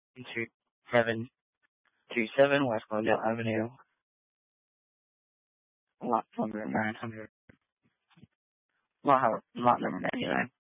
2727 West Glendale Avenue, lot number 900, lot number 99.